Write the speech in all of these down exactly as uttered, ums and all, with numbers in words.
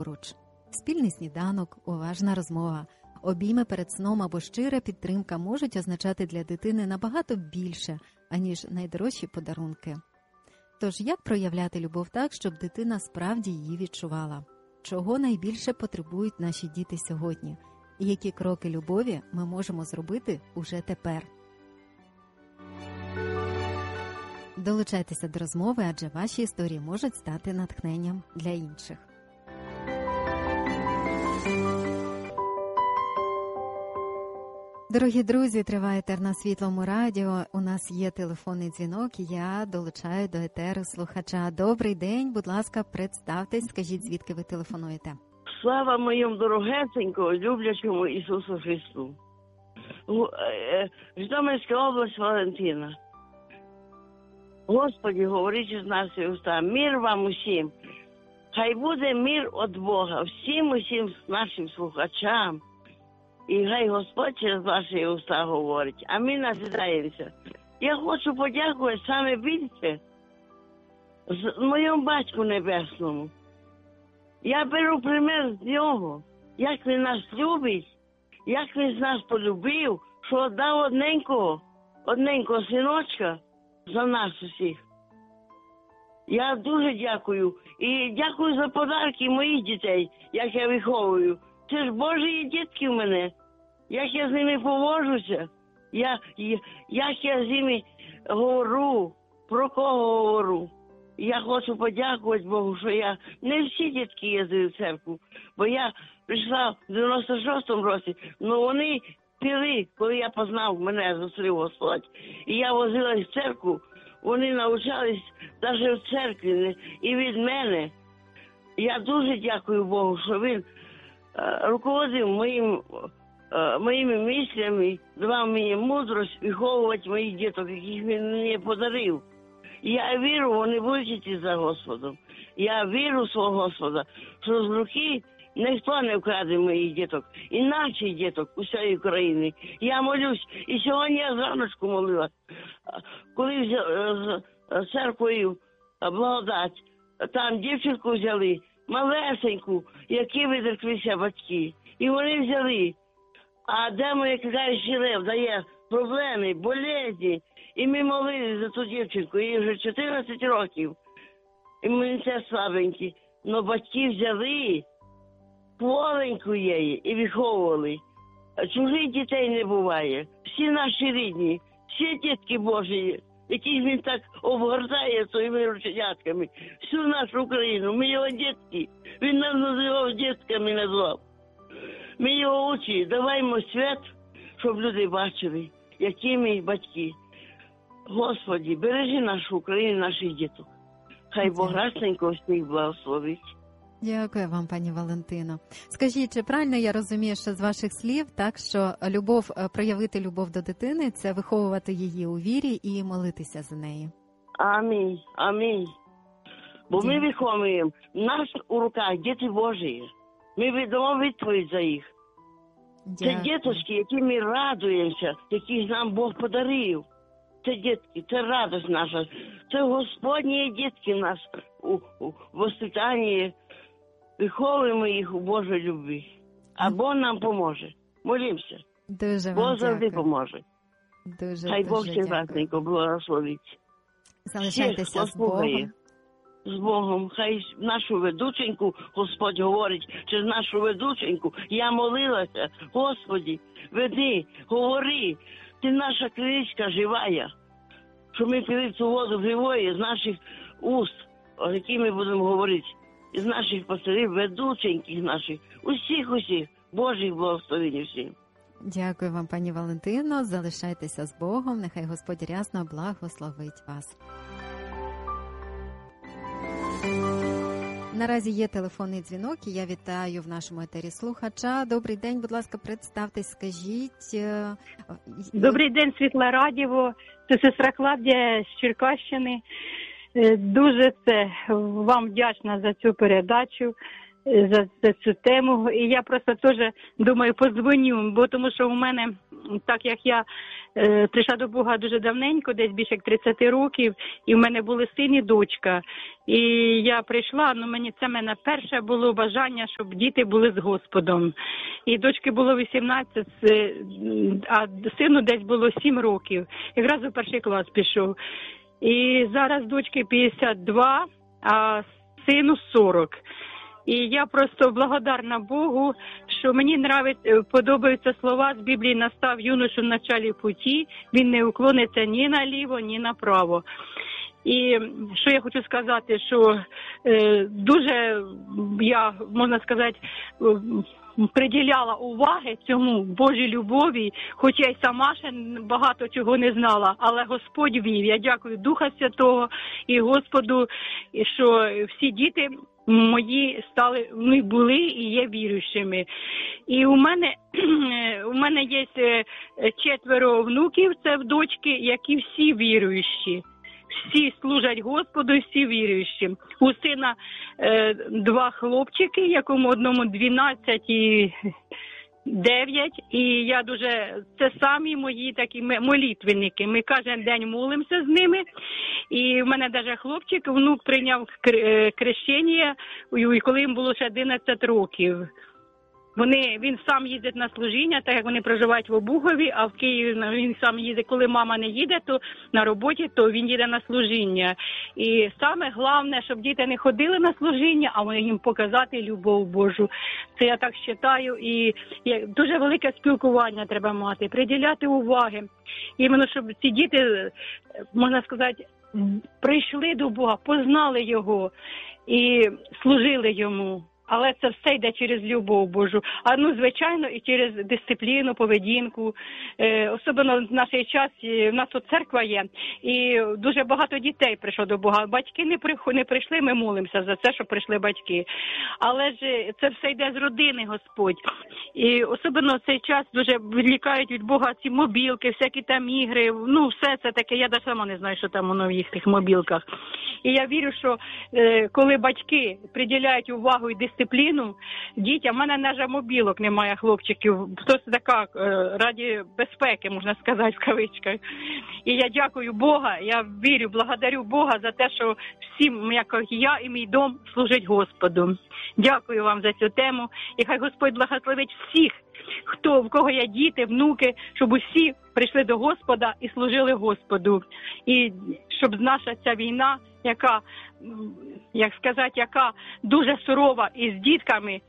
поруч. Спільний сніданок, уважна розмова, обійми перед сном або щира підтримка можуть означати для дитини набагато більше, аніж найдорожчі подарунки. Тож, як проявляти любов так, щоб дитина справді її відчувала? Чого найбільше потребують наші діти сьогодні? І які кроки любові ми можемо зробити уже тепер? Долучайтеся до розмови, адже ваші історії можуть стати натхненням для інших. Дорогі друзі, триває етер на Світлому радіо. У нас є телефонний дзвінок, і я долучаю до етеру слухача. Добрий день, будь ласка, представтесь, скажіть, звідки ви телефонуєте. Слава моєму дорогесенькому, люблячому Ісусу Христу. Житомирська область, Валентина. Господи, говорить з нашої уста, мир вам усім. Хай буде мир від Бога, всім усім нашим слухачам. І хай Господь через ваші уста говорить. А ми назидаємося. Я хочу подякувати саме більше моєму батьку небесному. Я беру примір з нього, як він нас любить, як він з нас полюбив, що дав одненького, одненького синочка за нас усіх. Я дуже дякую. І дякую за подарки моїх дітей, як я виховую. Це ж Божі дітки в мене. Як я з ними поводжуся, я, я, як я з ними говорю, про кого говорю. Я хочу подякувати Богу, що я не всі дітки їздили в церкву, бо я прийшла в дев'яносто шостому році, але вони пили, коли я познав, мене зустрів Господь. І я возилась в церкву, вони навчались навіть в церкві, і від мене. Я дуже дякую Богу, що він е, руководив моїм, е, моїми мислями, давав мені мудрость виховувати моїх діток, яких він мені подарив. Я вірю, вони будуть йти за Господом. Я вірю в свого Господа, що з руки ніхто не вкраде моїх діток, і наших діток усієї України. Я молюсь, і сьогодні я зраночку молилась, коли з церквою благодать, там дівчинку взяли, малесеньку, які відреклися батьки, і вони взяли. А де моя кидаючий лев дає проблеми, болезні, і ми молились за ту дівчинку, їй вже чотирнадцять років, імунітет слабенький, але батьки взяли поленьку її і виховували. Чужих дітей не буває, всі наші рідні, всі дітки Божі, яких він так обгортає своїми рученятками, всю нашу Україну, ми його дітки, він нас називав дітками, назвав. Ми його учили, даваймо свят, щоб люди бачили, які ми батьки. Господи, бережи нашу Україну, наших діток. Хай Бог расненько всіх благословить. Дякую вам, пані Валентино. Скажіть, чи правильно я розумію, що з ваших слів, так, що любов, проявити любов до дитини – це виховувати її у вірі і молитися за неї? Амінь, амінь. Бо Дякую. Ми виховуємо, нас у руках діти Божі. Ми віддамо відповідь за їх. Дякую. Це діточки, які ми радуємося, яких нам Бог подарив. Це дітки, це радость наша. Це Господні дітки в нас у, у воспитанні. Виховуємо їх у Божій любві. А Бог нам поможе. Молімося. Дуже Бог вам завжди дякую. поможе. Дуже, Хай дуже Бог всіх расненько благословить. Залишайтеся з Богом. З Богом. Хай нашу ведученьку Господь говорить через нашу ведученьку. Я молилася. Господи, веди, говори. Ти наша криничка живая. Що ми пили цю воду живої з наших уст, о якій ми будемо говорити. Із наших пастирів, ведученьких наших. Усіх, усіх. Божих благословень всім. Дякую вам, пані Валентино. Залишайтеся з Богом. Нехай Господь рясно благословить вас. Наразі є телефонний дзвінок, і я вітаю в нашому етері слухача. Добрий день, будь ласка, представтесь, скажіть. Добрий день, Світле Радіво. Це сестра Клавдія з Черкащини. Дуже це вам вдячна за цю передачу. за, за цю тему. І я просто теж думаю, подзвоню, бо тому що у мене, так як я е, прийшла до Бога дуже давненько, десь більше як тридцять років, і в мене були син і дочка. І я прийшла, ну мені це мене перше було бажання, щоб діти були з Господом. І дочки було вісімнадцять, а сину десь було сім років. Якраз у перший клас пішов. І зараз дочки п'ятдесят два, а сину сорок. І я просто благодарна Богу, що мені нравиться, подобаються слова з Біблії: «Настав юношу в началі путі, він не уклониться ні наліво, ні направо». І що я хочу сказати, що е, дуже я, можна сказати, приділяла уваги цьому Божій любові, хоча й сама ще багато чого не знала, але Господь вів. Я дякую Духа Святого і Господу, що всі діти мої стали, ну, були і є віруючими. І у мене, у мене є четверо внуків, це дочки, які всі віруючі. Всі служать Господу, всі віруючі. У сина е, два хлопчики, якому одному дванадцять і дев'ять. І я дуже, це самі мої такі молитвенники. Ми кожен день молимося з ними. І в мене навіть хлопчик, внук прийняв хрещення, коли їм було ще одинадцять років. Вони, він сам їздить на служіння, так як вони проживають в Обухові, а в Києві він сам їздить, коли мама не їде, то на роботі, то він їде на служіння. І саме головне, щоб діти не ходили на служіння, а вони їм показати любов Божу. Це я так вважаю. І дуже велике спілкування треба мати, приділяти уваги. Іменно, щоб ці діти, можна сказати, прийшли до Бога, познали Його і служили Йому. Але це все йде через любов Божу. А ну, звичайно, і через дисципліну, поведінку. Е, особливо в наш час, в нас тут церква є, і дуже багато дітей прийшло до Бога. Батьки не, при, не прийшли, ми молимося за це, щоб прийшли батьки. Але ж це все йде з родини, Господь. І особливо в цей час дуже відлікають від Бога ці мобілки, всякі там ігри. Ну, все це таке, я навіть сама не знаю, що там воно в їх тих мобілках. І я вірю, що е, коли батьки приділяють увагу і дисципліну дітям, в мене навіть мобілок немає, хлопчиків, просто така е, раді безпеки, можна сказати, в кавичках. І я дякую Бога, я вірю, благодарю Бога за те, що всім, як я і мій дом, служить Господу. Дякую вам за цю тему, і хай Господь благословить всіх, хто, в кого є діти, внуки, щоб усі прийшли до Господа і служили Господу. І щоб наша ця війна, яка, як сказати, яка дуже сурова і з дітками,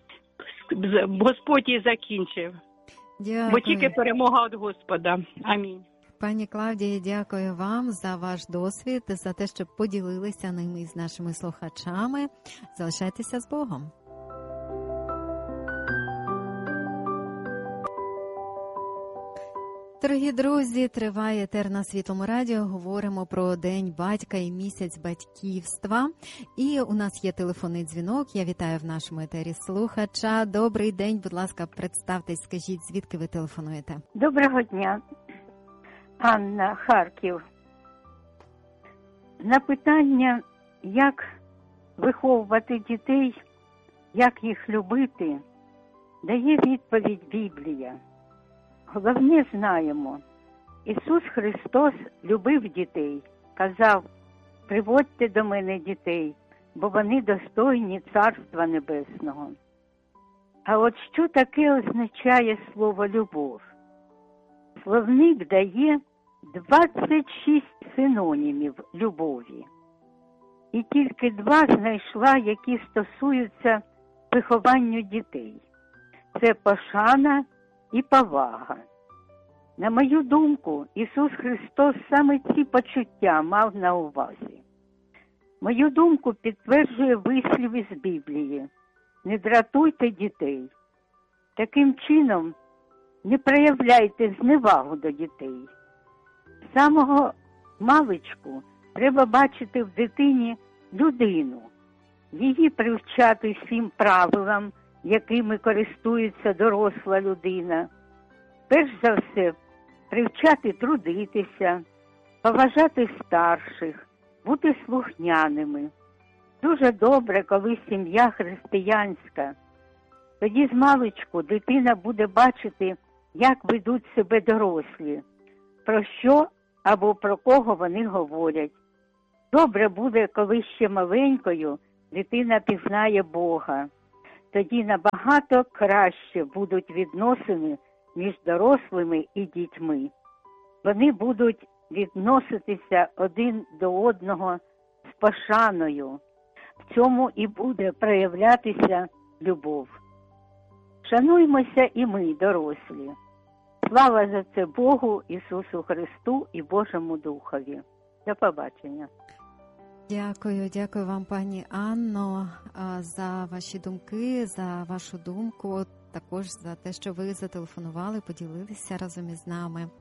Господь її закінчив. Дякую. Бо тільки перемога від Господа. Амінь. Пані Клавдії, дякую вам за ваш досвід, за те, що поділилися ними з нашими слухачами. Залишайтеся з Богом. Дорогі друзі, триває етер на Світлому радіо. Говоримо про День батька і місяць батьківства. І у нас є телефонний дзвінок. Я вітаю в нашому етері слухача. Добрий день, будь ласка, представтесь, скажіть, звідки ви телефонуєте? Доброго дня. Анна, Харків. На питання, як виховувати дітей, як їх любити, дає відповідь Біблія. Головне знаємо, Ісус Христос любив дітей, казав: «Приводьте до мене дітей, бо вони достойні Царства Небесного». А от що таке означає слово «любов»? Словник дає двадцять шість синонімів любові. І тільки два знайшла, які стосуються вихованню дітей. Це пошана і повага. На мою думку, Ісус Христос саме ці почуття мав на увазі. Мою думку підтверджує вислів із Біблії: «Не дратуйте дітей». Таким чином, не проявляйте зневагу до дітей. З самого маличку треба бачити в дитині людину, її привчати всім правилам, якими користується доросла людина. Перш за все, привчати трудитися, поважати старших, бути слухняними. Дуже добре, коли сім'я християнська. Тоді з маличку дитина буде бачити, як ведуть себе дорослі, про що або про кого вони говорять. Добре буде, коли ще маленькою дитина пізнає Бога. Тоді набагато краще будуть відносини між дорослими і дітьми. Вони будуть відноситися один до одного з пошаною. В цьому і буде проявлятися любов. Шануймося і ми, дорослі. Слава за це Богу, Ісусу Христу і Божому Духові. До побачення. Дякую, дякую вам, пані Анно, за ваші думки, за вашу думку, також за те, що ви зателефонували, поділилися разом із нами.